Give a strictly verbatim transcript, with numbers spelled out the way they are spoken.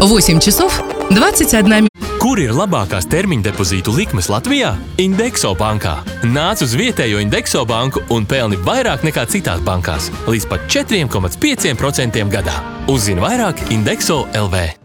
восемь часов двадцать одна минута. Kur ir labākās termiņa depozītu likmes Latvijā? Indexo bankā. Nāc uz vietējo Indexo banku un pelni vairāk nekā citās bankās. Līdz pat četri komats pieci procenti gadā. Uzzini vairāk Indexo L V.